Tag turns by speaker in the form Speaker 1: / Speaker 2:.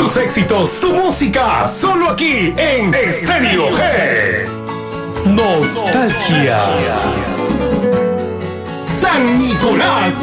Speaker 1: Tus éxitos, tu música, solo aquí en Estéreo G. Nostalgia. San Nicolás.